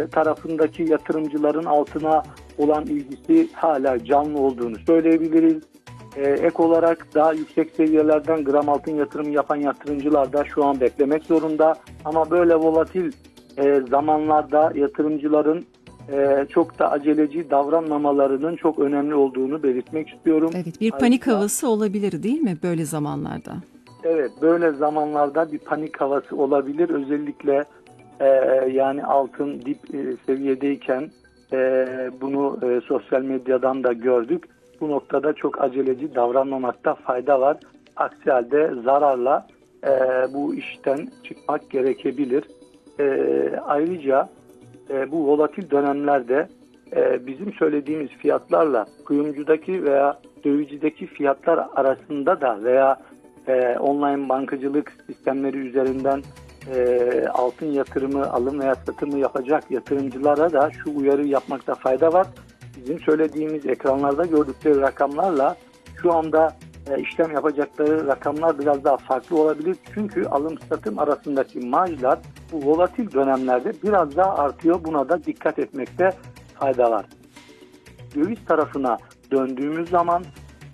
tarafındaki yatırımcıların altına olan ilgisi hala canlı olduğunu söyleyebiliriz. Ek olarak daha yüksek seviyelerden gram altın yatırımı yapan yatırımcılar da şu an beklemek zorunda. Ama böyle volatil zamanlarda yatırımcıların çok da aceleci davranmamalarının çok önemli olduğunu belirtmek istiyorum. Evet, bir panik havası olabilir değil mi böyle zamanlarda? Evet, böyle zamanlarda bir panik havası olabilir. Özellikle yani altın dip seviyedeyken bunu sosyal medyadan da gördük. Bu noktada çok aceleci davranmamakta fayda var. Aksi halde zararla bu işten çıkmak gerekebilir. Ayrıca bu volatil dönemlerde bizim söylediğimiz fiyatlarla kuyumcudaki veya dövizcideki fiyatlar arasında da veya online bankacılık sistemleri üzerinden altın yatırımı, alım veya satımı yapacak yatırımcılara da şu uyarı yapmakta fayda var. Bizim söylediğimiz ekranlarda gördükleri rakamlarla şu anda işlem yapacakları rakamlar biraz daha farklı olabilir. Çünkü alım satım arasındaki marjlar bu volatil dönemlerde biraz daha artıyor. Buna da dikkat etmekte fayda var. Döviz tarafına döndüğümüz zaman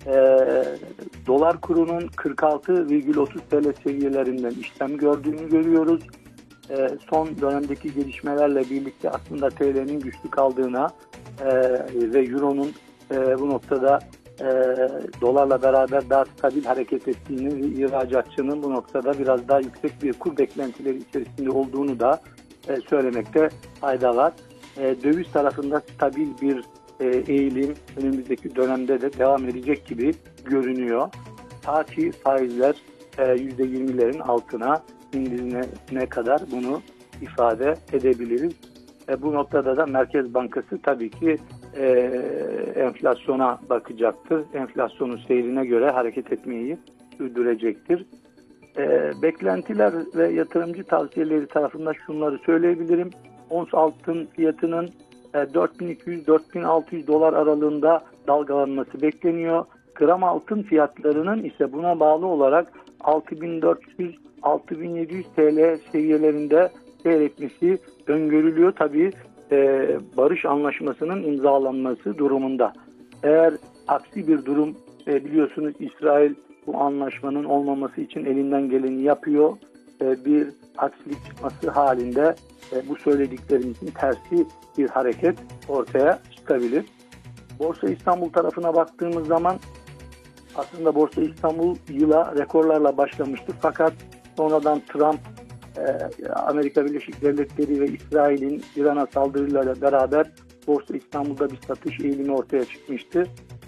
dolar kurunun 46,30 TL seviyelerinden işlem gördüğünü görüyoruz. Son dönemdeki gelişmelerle birlikte aslında TL'nin güçlü kaldığına ve Euro'nun bu noktada dolarla beraber daha stabil hareket ettiğini ve ihracatçının bu noktada biraz daha yüksek bir kur beklentileri içerisinde olduğunu da söylemekte fayda var. Döviz tarafında stabil bir eğilim önümüzdeki dönemde de devam edecek gibi görünüyor. Ta ki faizler %20'lerin altına indiğine kadar bunu ifade edebiliriz. Bu noktada da Merkez Bankası tabii ki enflasyona bakacaktır. Enflasyonun seyrine göre hareket etmeyi sürdürecektir. Beklentiler ve yatırımcı tavsiyeleri tarafında şunları söyleyebilirim. Ons altın fiyatının 4200-4600 dolar aralığında dalgalanması bekleniyor. Gram altın fiyatlarının ise buna bağlı olarak 6400-6700 TL seviyelerinde seyretmesi öngörülüyor. Tabii barış anlaşmasının imzalanması durumunda. Eğer aksi bir durum biliyorsunuz İsrail bu anlaşmanın olmaması için elinden geleni yapıyor. Bir aksilik çıkması halinde bu söylediklerimizin tersi bir hareket ortaya çıkabilir. Borsa İstanbul tarafına baktığımız zaman aslında Borsa İstanbul yıla rekorlarla başlamıştı. Fakat sonradan Trump, Amerika Birleşik Devletleri ve İsrail'in İran'a saldırılarıyla beraber Borsa İstanbul'da bir satış eğilimi ortaya çıkmıştı.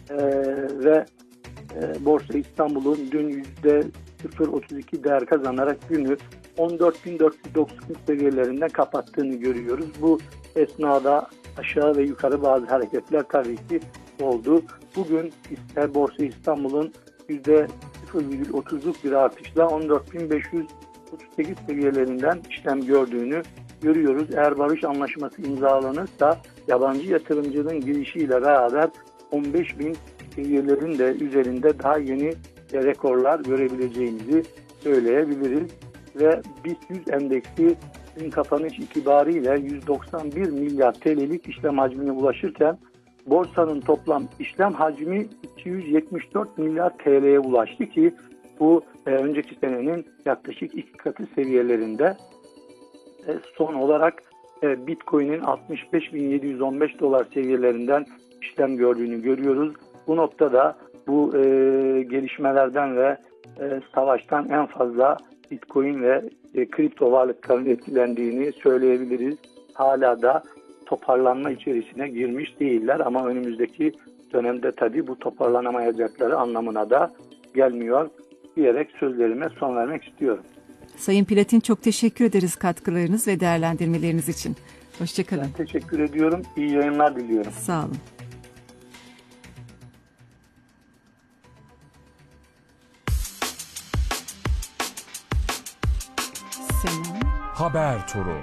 Ve Borsa İstanbul'un dün %0.32 değer kazanarak günü 14.490 seviyelerinden kapattığını görüyoruz. Bu esnada aşağı ve yukarı bazı hareketler tabii ki oldu. Bugün ise Borsa İstanbul'un %0.30'luk bir artışla 14.538 seviyelerinden işlem gördüğünü görüyoruz. Eğer barış anlaşması imzalanırsa yabancı yatırımcının girişiyle beraber 15.000 seviyelerin de üzerinde daha yeni rekorlar görebileceğimizi söyleyebiliriz. Ve BIST 100 endeksi dün kapanış itibariyle 191 milyar TL'lik işlem hacmine ulaşırken borsanın toplam işlem hacmi 274 milyar TL'ye ulaştı ki bu önceki senenin yaklaşık 2 katı seviyelerinde. Son olarak Bitcoin'in 65.715 dolar seviyelerinden işlem gördüğünü görüyoruz. Bu noktada bu gelişmelerden ve savaştan en fazla Bitcoin ve kripto varlıkların etkilendiğini söyleyebiliriz. Hala da toparlanma içerisine girmiş değiller ama önümüzdeki dönemde tabii bu toparlanamayacakları anlamına da gelmiyor diyerek sözlerime son vermek istiyorum. Sayın Platin, çok teşekkür ederiz katkılarınız ve değerlendirmeleriniz için. Hoşçakalın. Ben teşekkür ediyorum. İyi yayınlar diliyorum. Sağ olun. Haber turu.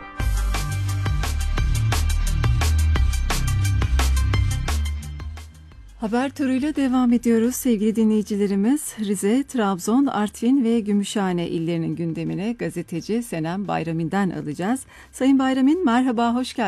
Haber turuyla devam ediyoruz sevgili dinleyicilerimiz. Rize, Trabzon, Artvin ve Gümüşhane illerinin gündemine gazeteci Senem Bayramin'den alacağız. Sayın Bayramin, merhaba, hoş geldiniz.